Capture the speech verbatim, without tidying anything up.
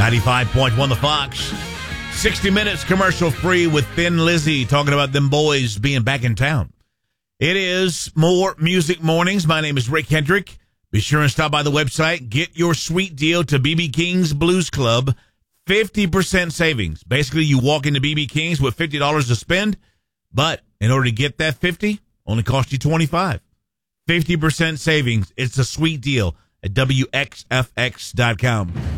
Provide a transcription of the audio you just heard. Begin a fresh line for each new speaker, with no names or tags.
ninety-five point one The Fox. sixty minutes commercial free with Thin Lizzy talking about them boys being back in town. It is More Music Mornings. My name is Rick Hendrick. Be sure and stop by the website. Get your sweet deal to B B King's Blues Club. fifty percent savings. Basically, you walk into B B King's with fifty dollars to spend, but in order to get that fifty, only cost you twenty-five dollars. fifty percent savings. It's a sweet deal at W X F X dot com.